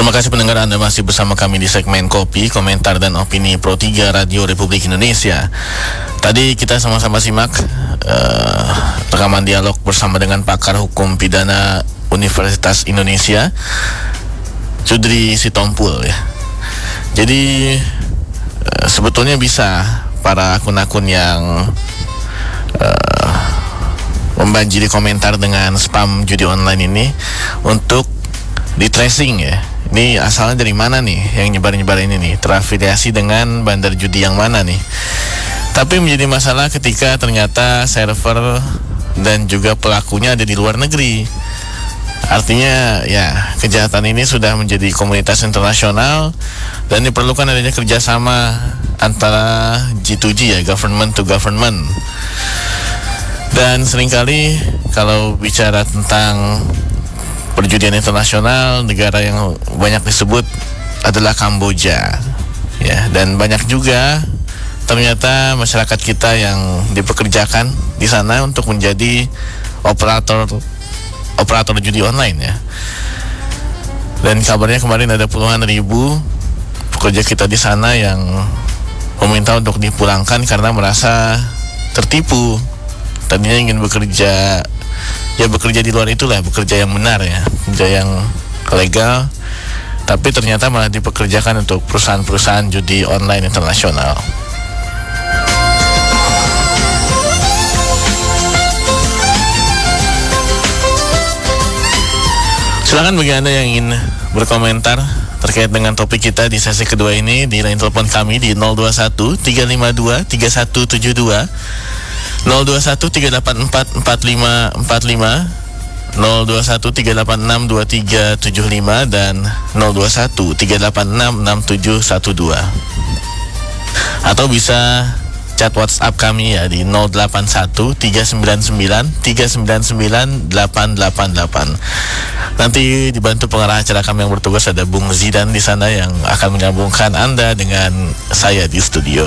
Terima kasih pendengar, Anda masih bersama kami di segmen Kopi, Komentar dan Opini Pro 3 Radio Republik Indonesia. Tadi kita sama-sama simak rekaman dialog bersama dengan pakar hukum pidana Universitas Indonesia, Judri Sitompul ya. Jadi sebetulnya bisa para akun-akun yang membanjiri komentar dengan spam judi online ini untuk di tracing ya. Ini asalnya dari mana nih yang nyebar-nyebar ini nih, terafiliasi dengan bandar judi yang mana nih. Tapi menjadi masalah ketika ternyata server dan juga pelakunya ada di luar negeri. Artinya ya, kejahatan ini sudah menjadi komunitas internasional dan diperlukan adanya kerjasama antara G2G ya, government to government. Dan seringkali kalau bicara tentang perjudian internasional, negara yang banyak disebut adalah Kamboja ya, dan banyak juga ternyata masyarakat kita yang dipekerjakan di sana untuk menjadi operator judi online ya. Dan kabarnya kemarin ada puluhan ribu pekerja kita di sana yang meminta untuk dipulangkan karena merasa tertipu. Tadinya ingin bekerja di luar itulah, bekerja yang benar ya, bekerja yang legal, tapi ternyata malah dipekerjakan untuk perusahaan-perusahaan judi online internasional. Silakan bagi Anda yang ingin berkomentar terkait dengan topik kita di sesi kedua ini di line telepon kami di 021 352 3172, 021 384 4545, 021 386 2375 dan 021 386 6712. Atau bisa chat WhatsApp kami ya di 081 399 399 888. Nanti dibantu pengarah acara kami yang bertugas, ada Bung Zidan di sana yang akan menyambungkan Anda dengan saya di studio.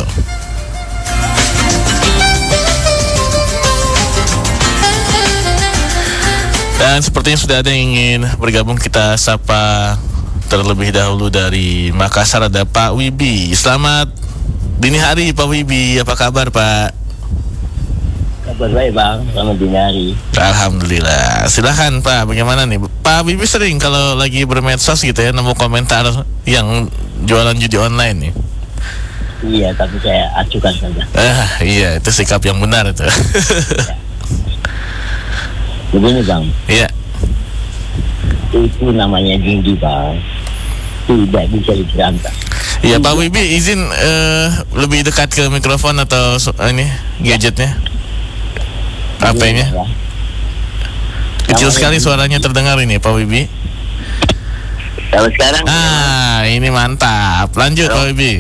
Dan sepertinya sudah ada yang ingin bergabung, kita sapa terlebih dahulu dari Makassar, ada Pak Wibi. Selamat dini hari Pak Wibi, apa kabar Pak? Kabar baik Bang, selamat dini hari. Alhamdulillah. Silahkan Pak, bagaimana nih? Pak Wibi sering kalau lagi bermedsos gitu ya, nemu komentar yang jualan judi online nih. Iya, tapi saya acukan saja. Iya, itu sikap yang benar itu. Ya. Begini Bang, iya, itu namanya judi Bang, tidak bisa diberantas. Iya Pak Wibi, izin lebih dekat ke mikrofon atau ini gadgetnya, HP-nya. Ya. Kecil sekali suaranya terdengar ini Pak Wibi. Kalau sekarang ini mantap. Lanjut Pak Wibi.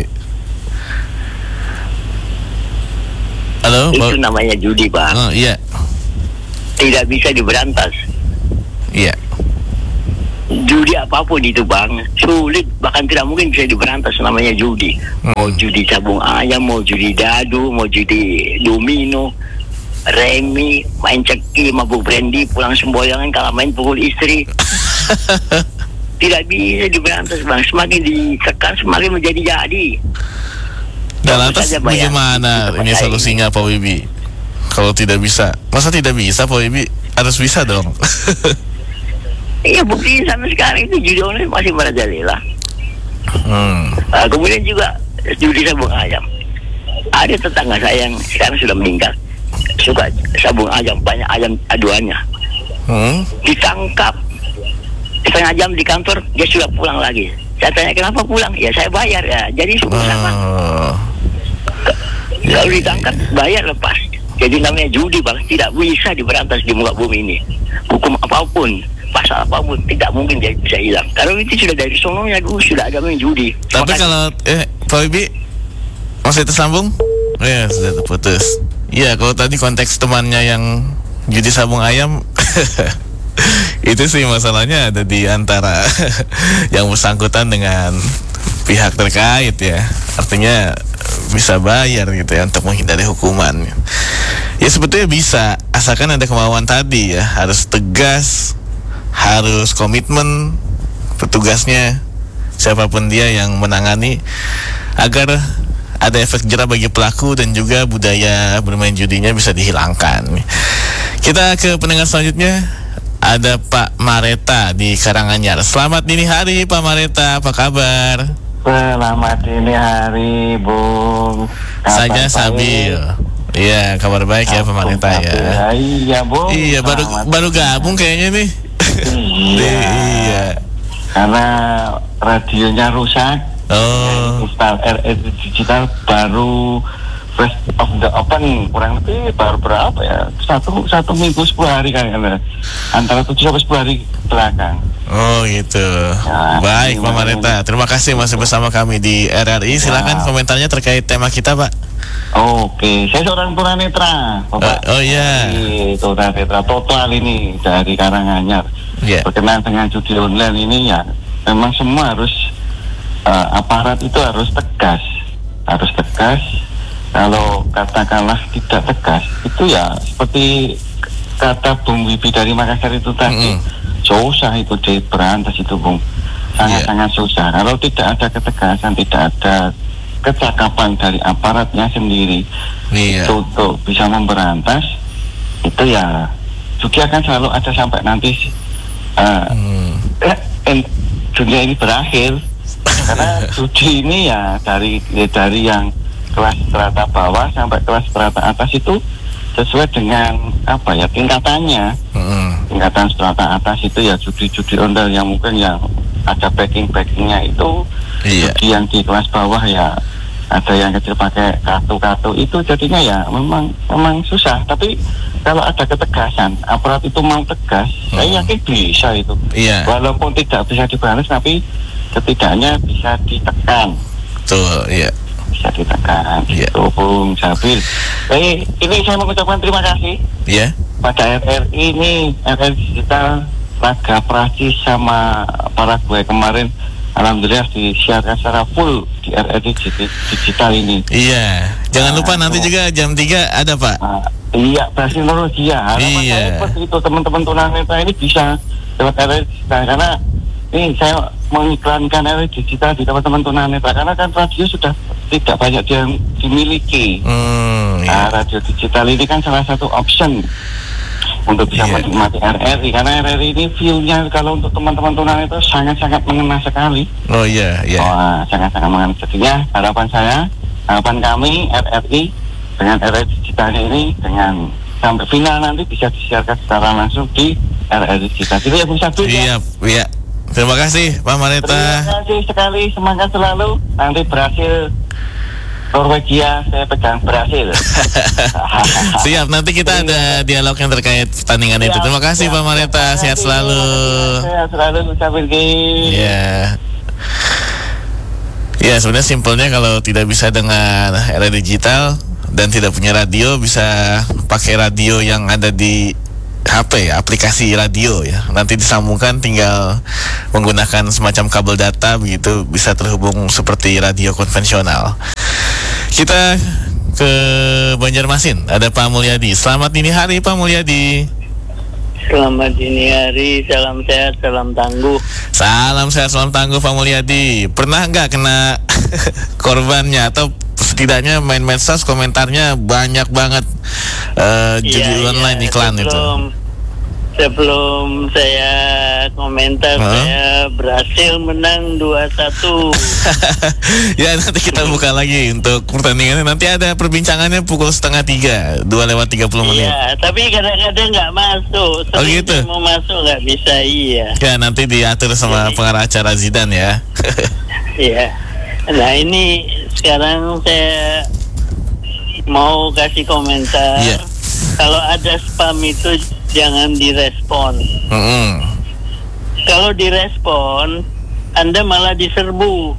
Halo. Itu namanya judi Bang. Oh iya. Tidak bisa diberantas. Iya. Judi apapun itu Bang, sulit, bahkan tidak mungkin bisa diberantas, namanya judi. Mau judi sabung ayam, mau judi dadu, mau judi domino, remi, main ceki, mabuk brandy, pulang semboyangan, kalau main pukul istri. Tidak bisa diberantas Bang, semakin ditekan semakin menjadi-jadi. Dan lantas bagaimana ini solusinya Pak Wibi? Kalau tidak bisa, masa tidak bisa Pak Wibi? Harus bisa dong. Iya, buktinya sampai sekarang itu judi online masih merajalela. Kemudian juga judi sabung ayam. Ada tetangga saya yang sekarang sudah meninggal, suka sabung ayam, banyak ayam aduannya. Ditangkap setengah jam di kantor, dia sudah pulang lagi. Saya tanya kenapa pulang? Ya saya bayar ya. Jadi semua sama. Kalau ditangkap bayar lepas. Jadi namanya judi Bang, tidak bisa diberantas di muka bumi ini. Hukum apapun, pasal apapun, tidak mungkin dia bisa hilang. Kalau itu sudah dari sononya dulu sudah ada main judi. Tapi kalau Pak Wibi masih tersambung? Ya sudah terputus. Iya, kalau tadi konteks temannya yang judi sabung ayam, itu sih masalahnya ada di antara yang bersangkutan dengan pihak terkait ya. Artinya bisa bayar gitu ya untuk menghindari hukuman. Ya sebetulnya bisa, asalkan ada kemauan tadi ya. Harus tegas, harus komitmen petugasnya siapapun dia yang menangani agar ada efek jerah bagi pelaku dan juga budaya bermain judinya bisa dihilangkan. Kita ke pendengar selanjutnya. Ada Pak Mareta di Karanganyar. Selamat dini hari Pak Mareta, apa kabar? Selamat dini hari, Bung. Saja stabil. Iya, kabar baik ya Pak Mareta ya. Iya, Bung. Iya, baru gabung kayaknya nih. Iya. Karena radionya rusak. Oh. Install RRI digital baru first of the open, kurang lebih baru berapa ya, satu minggu 10 hari kayaknya, antara 7 sampai 10 hari belakang. Oh gitu. Ya, baik Pak Mareta, terima kasih masih bersama kami di RRI. Silakan komentarnya terkait tema kita, Pak. Oke, saya seorang tunanetra, Bapak. Oh iya. Tunanetra total ini dari Karanganyar. Berkenaan dengan judi online ini ya, memang semua harus aparat itu harus tegas. Kalau katakanlah tidak tegas, itu ya seperti kata Bung Wibi dari Makassar itu tadi, susah itu diberantas itu, Bung. Sangat-sangat susah. Kalau tidak ada ketegasan, tidak ada kecakapan dari aparatnya sendiri itu untuk bisa memberantas, itu ya judi akan selalu ada sampai nanti dunia ini berakhir. Karena judi ini ya dari yang kelas strata bawah sampai kelas strata atas itu sesuai dengan tingkatannya. Tingkatan strata atas itu ya judi ondel yang mungkin yang ada backingnya itu. Judi yang di kelas bawah ya ada yang kecil pakai kartu itu, jadinya ya memang susah. Tapi kalau ada ketegasan, aparat itu mau tegas, saya yakin bisa itu. Walaupun tidak bisa dibalas, tapi setidaknya bisa ditekan. Betul, iya. Bisa ditekan, itu Bung Jabil. Baik, ini saya mengucapkan terima kasih pada RRI ini, RRI Digital, Laga Prancis sama para gue kemarin. Alhamdulillah disiarkan secara full di RRI Digital ini. Iya, jangan lupa nanti juga jam 3 ada, Pak. Iya, Brasil Norwegia. Harapan saya seperti itu, teman-teman tunanetra ini bisa lewat RRI Digital, karena ini saya mengiklankan RRI Digital di teman-teman tunanetra, karena kan radio sudah tidak banyak yang dimiliki. Radio digital ini kan salah satu option untuk bisa menikmati RRI, karena RRI ini view-nya kalau untuk teman-teman tunanetra sangat-sangat mengena sekali. Sangat-sangat mengena. Jadinya harapan kami RRI dengan RRI digitalnya ini, dengan sampai final nanti bisa disiarkan secara langsung di RRI digital. Jadi ya bisa Iya. Terima kasih Pak Mareta. Terima kasih sekali, semangat selalu. Nanti Brasil Norwegia saya pegang Brasil. Siap, nanti kita ada dialog yang terkait pertandingan itu. Terima kasih Pak Mareta, sehat selalu. Sehat selalu, ucapin. Ya, sebenarnya simpelnya kalau tidak bisa dengan era digital dan tidak punya radio, bisa pakai radio yang ada di HP, aplikasi radio ya. Nanti disambungkan, tinggal menggunakan semacam kabel data, begitu bisa terhubung seperti radio konvensional. Kita ke Banjarmasin, ada Pak Mulyadi. Selamat dini hari Pak Mulyadi. Selamat dini hari, salam sehat, salam tangguh. Salam sehat, salam tangguh Pak Mulyadi. Pernah nggak kena korbannya, atau setidaknya main medsos komentarnya banyak banget judi online iklan itu? Sebelum saya komentar, saya berhasil menang 2-1. Ya, nanti kita buka lagi untuk pertandingannya. Nanti ada perbincangannya pukul 2:30, 2:30 menit. Iya, tapi kadang-kadang nggak masuk. Oh gitu? Mau masuk nggak bisa, iya. Ya, nanti diatur sama pengarah acara Zidane ya. Iya. Nah, ini sekarang saya mau kasih komentar. Kalau ada spam itu jangan direspon. Kalau direspon, Anda malah diserbu.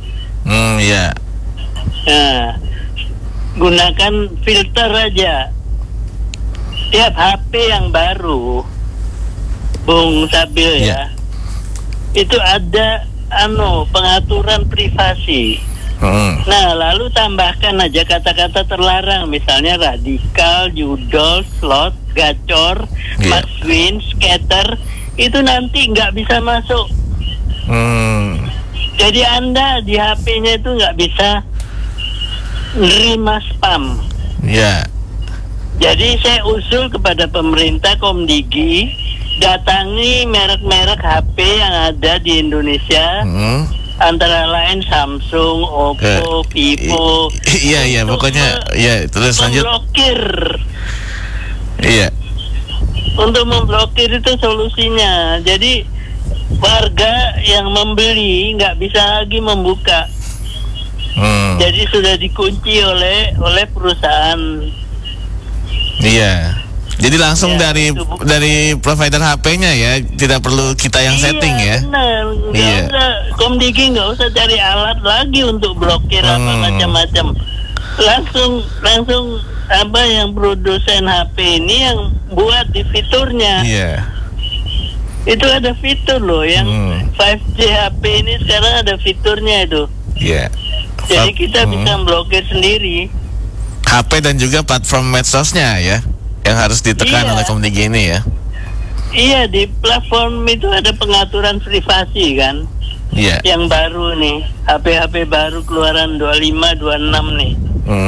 Nah, gunakan filter aja. Tiap HP yang baru, Bung Sabil itu ada pengaturan privasi. Nah, lalu tambahkan aja kata-kata terlarang, misalnya radikal, judol, slot, gacor, maswin, scatter, itu nanti nggak bisa masuk. Jadi Anda di HP-nya itu nggak bisa nerima spam. Ya. Jadi saya usul kepada pemerintah Komdigi, datangi merek-merek HP yang ada di Indonesia, antara lain Samsung, Oppo, Vivo. Iya, pokoknya ya terus lanjut. Memblokir. Iya. Untuk memblokir itu solusinya. Jadi warga yang membeli nggak bisa lagi membuka. Jadi sudah dikunci oleh perusahaan. Iya. Jadi langsung dari provider HP-nya ya, tidak perlu kita yang setting ya. Benar. Nggak usah, Komdigi nggak usah cari alat lagi untuk blokir apa macam-macam. Langsung apa yang produsen HP ini yang buat di fiturnya. Iya. Itu ada fitur loh yang 5G HP ini sekarang ada fiturnya itu. Iya. Jadi kita bisa blokir sendiri. HP dan juga platform medsosnya ya, yang harus ditekan oleh Komdigi ini ya. Iya, di platform itu ada pengaturan privasi kan. Iya. Yang baru nih, HP-HP baru keluaran 25, 26 nih.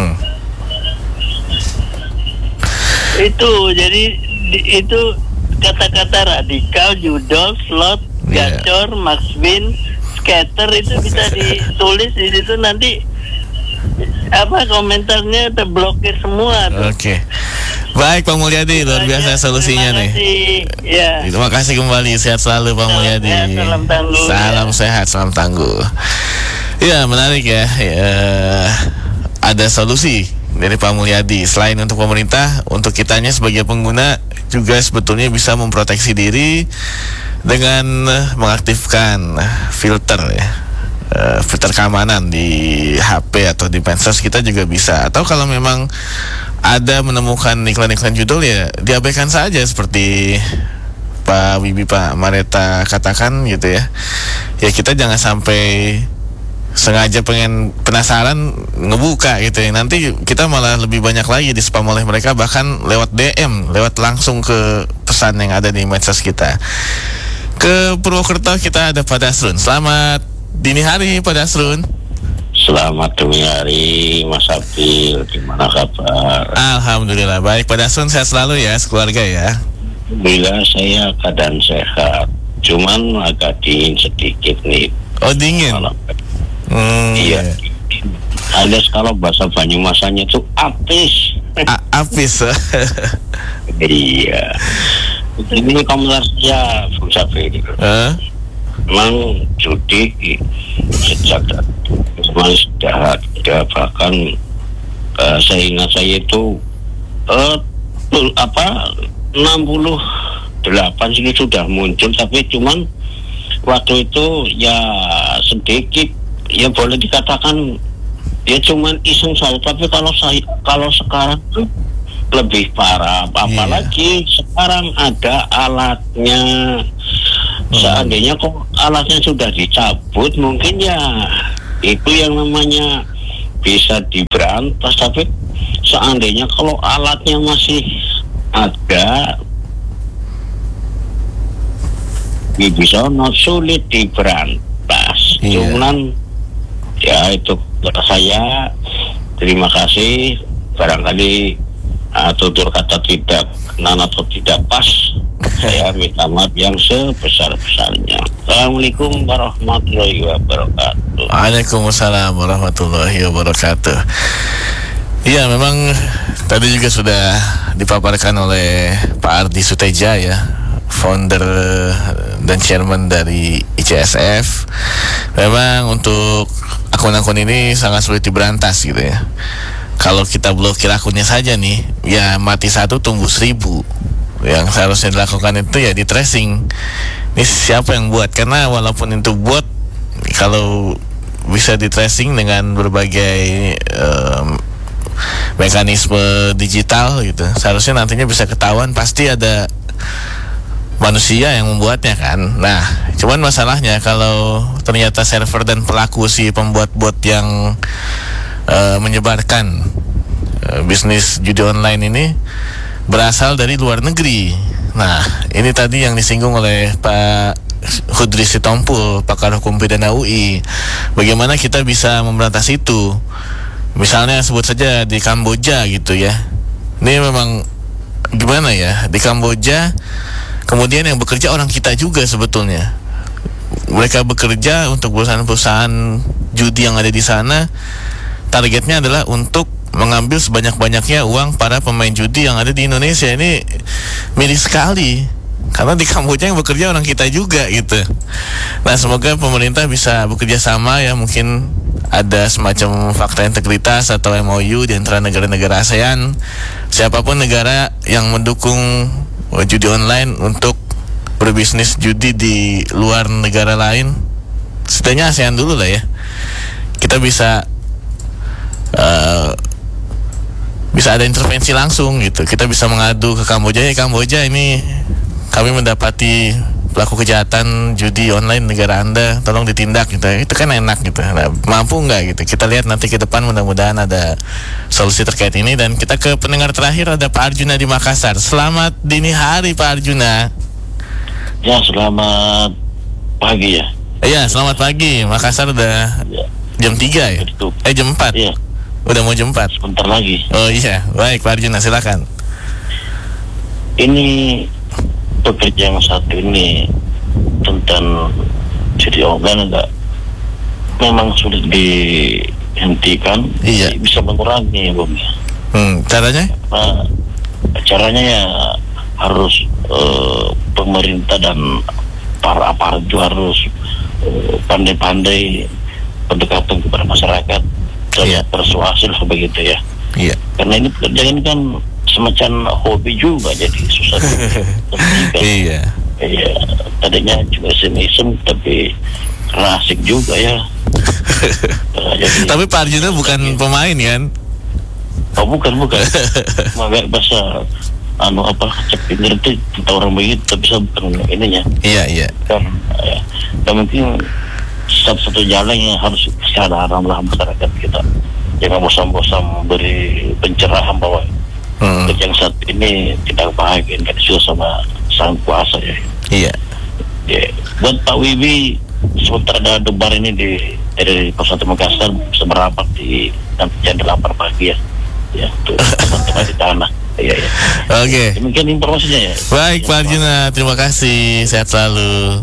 Itu jadi itu kata-kata radikal, judol, slot, gacor, maxwin, scatter itu bisa ditulis di situ, nanti apa komentarnya terblokir semua tuh. Oke. Baik Pak Mulyadi, luar biasa solusinya nih. Ya. Terima kasih kembali, sehat selalu Pak Mulyadi. Salam tangguh. Salam sehat, salam tangguh. Ya, menarik ya. Ada solusi dari Pak Mulyadi. Selain untuk pemerintah, untuk kitanya sebagai pengguna juga sebetulnya bisa memproteksi diri dengan mengaktifkan filter ya. Filter keamanan di HP atau di medsos kita juga bisa. Atau kalau memang ada menemukan iklan-iklan judul ya diabaikan saja seperti Pak Wibi, Pak Mareta katakan gitu ya. Ya kita jangan sampai sengaja penasaran ngebuka gitu ya. Nanti kita malah lebih banyak lagi di spam oleh mereka, bahkan lewat DM, lewat langsung ke pesan yang ada di medsos kita. Ke Purwokerto kita ada Pak Dasrun. Selamat dini hari Pak Dasrun. Selamat dini hari Mas Abil, gimana kabar? Alhamdulillah baik Pak Dasrun, sehat selalu ya, sekeluarga ya. Alhamdulillah saya keadaan sehat, cuman agak dingin sedikit nih. Oh dingin? Iya. Alias kalau bahasa Banyumasannya itu apis. Apis. Iya. Ini komentar saya Bung Sabil. Memang judi sejak memang sudah bahkan saya ingat saya itu 68 sini sudah muncul, tapi cuman waktu itu ya sedikit, ya boleh dikatakan ya cuman iseng saja. Tapi kalau sekarang tuh lebih parah, apalagi sekarang ada alatnya. Seandainya kok alatnya sudah dicabut, mungkin ya itu yang namanya bisa diberantas. Tapi seandainya kalau alatnya masih ada, bisa sulit diberantas. Cuman ya itu saya terima kasih. Barangkali tutur kata tidak kenan atau tidak pas, saya minta maaf yang sebesar-besarnya. Assalamualaikum warahmatullahi wabarakatuh. Waalaikumsalam warahmatullahi wabarakatuh. Iya, memang tadi juga sudah dipaparkan oleh Pak Ardi Suteja ya, founder dan chairman dari ICSF. Memang untuk akun-akun ini sangat sulit diberantas gitu ya. Kalau kita blokir akunnya saja nih, ya mati satu tumbuh 1000. Yang seharusnya dilakukan itu ya di tracing. Ini siapa yang buat? Karena walaupun itu bot, kalau bisa di tracing dengan berbagai mekanisme digital gitu, seharusnya nantinya bisa ketahuan pasti ada manusia yang membuatnya kan. Nah, cuman masalahnya kalau ternyata server dan pelaku si pembuat bot yang menyebarkan bisnis judi online ini berasal dari luar negeri. Nah, ini tadi yang disinggung oleh Pak Hudri Sitompul, pakar hukum pidana UI. Bagaimana kita bisa memberantas itu? Misalnya sebut saja di Kamboja gitu ya. Ini memang gimana ya? Di Kamboja kemudian yang bekerja orang kita juga sebetulnya. Mereka bekerja untuk perusahaan-perusahaan judi yang ada di sana. Targetnya adalah untuk mengambil sebanyak-banyaknya uang para pemain judi yang ada di Indonesia. Ini miris sekali, karena di Kamboja yang bekerja orang kita juga gitu. Nah, semoga pemerintah bisa bekerja sama ya, mungkin ada semacam fakta integritas atau MOU di antara negara-negara ASEAN, siapapun negara yang mendukung judi online untuk berbisnis judi di luar negara lain, setidaknya ASEAN dulu lah ya. Kita bisa ada intervensi langsung gitu. Kita bisa mengadu ke Kamboja, ya Kamboja ini kami mendapati pelaku kejahatan judi online negara Anda, tolong ditindak gitu. Itu kan enak gitu. Nah, mampu nggak gitu? Kita lihat nanti ke depan, mudah-mudahan ada solusi terkait ini. Dan kita ke pendengar terakhir, ada Pak Arjuna di Makassar. Selamat dini hari Pak Arjuna. Ya, selamat pagi ya. Iya, selamat pagi. Makassar udah jam 3 ya? Jam 4. Iya. Udah mau jam 4. Sebentar lagi. Oh iya, baik Pak Arjuna, silakan. Ini pekerja yang satu ini tentang judi online memang sulit dihentikan. Iya. Bisa mengurangi Bung. Caranya? Caranya ya harus pemerintah dan para aparat juga harus pandai-pandai pendekatan kepada masyarakat. Iya. Persuasif begitu ya. Iya. Karena ini pekerjaan kan semacam hobi juga, jadi susah. Iya. Iya. Tadinya juga iseng tapi karena asik juga ya. Jadi, tapi Pak Arjuna bukan pemain kan? Oh bukan. Magak bahasa cek ngerti kita orang begitu, tapi saya bukan ininya. Iya. Kan mungkin satu jalan yang harus kesadaran lah masyarakat kita. Jangan bosan-bosan beri pencerahan bahwa yang saat ini tidak bahagia, kan sudah sama sang kuasa ya. Iya. Ya. Buat Pak Wibi, sementara ada debar ini dari Pusat Makassar seberapa di nanti jam 8 pagi ya. Ya, tuh teman-teman di tanah. Iya. Oke. Demikian informasinya ya. Baik Pak Arjuna, terima kasih. Sehat selalu.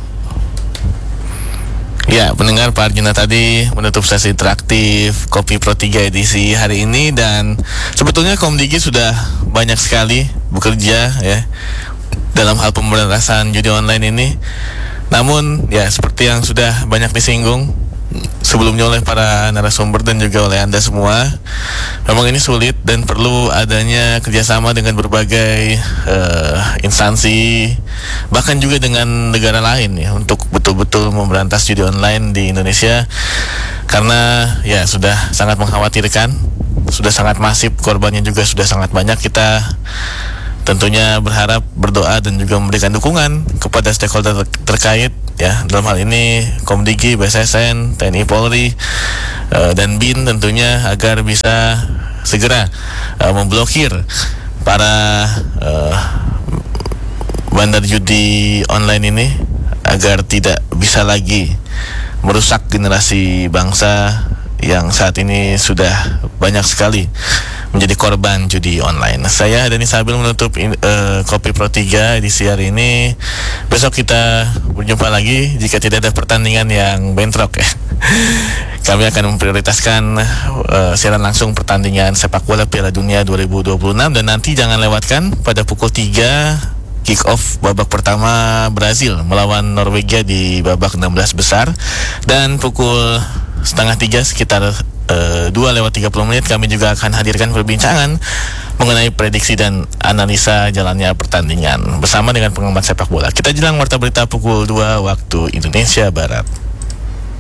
Ya, pendengar, Pak Arjuna tadi menutup sesi interaktif Kopi Pro 3 edisi hari ini. Dan sebetulnya Komdigi sudah banyak sekali bekerja ya dalam hal pemberantasan judi online ini. Namun ya seperti yang sudah banyak disinggung sebelumnya oleh para narasumber dan juga oleh Anda semua, memang ini sulit dan perlu adanya kerjasama dengan berbagai instansi, bahkan juga dengan negara lain ya, untuk betul-betul memberantas judi online di Indonesia. Karena ya sudah sangat mengkhawatirkan, sudah sangat masif, korbannya juga sudah sangat banyak. Kita tentunya berharap, berdoa dan juga memberikan dukungan kepada stakeholder terkait ya, dalam hal ini Komdigi, BSSN, TNI Polri, dan BIN tentunya, agar bisa segera memblokir para bandar judi online ini, agar tidak bisa lagi merusak generasi bangsa yang saat ini sudah banyak sekali menjadi korban judi online. Saya Dani Sabil menutup Kopi Pro 3 edisi hari ini. Besok kita berjumpa lagi jika tidak ada pertandingan yang bentrok ya. Kami akan memprioritaskan siaran langsung pertandingan sepak bola Piala Dunia 2026. Dan nanti jangan lewatkan pada pukul 3 kick off babak pertama Brazil melawan Norwegia di babak 16 besar. Dan pukul 2:30 sekitar 2:30 kami juga akan hadirkan perbincangan mengenai prediksi dan analisa jalannya pertandingan bersama dengan pengamat sepak bola. Kita jelang warta berita pukul 2 waktu Indonesia Barat.